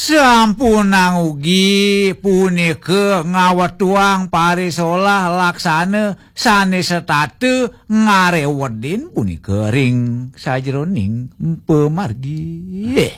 Sampunang ugi punika ngawat tuang parisolah laksana sanes setate ngarewedin punika ring sajroning pemargi.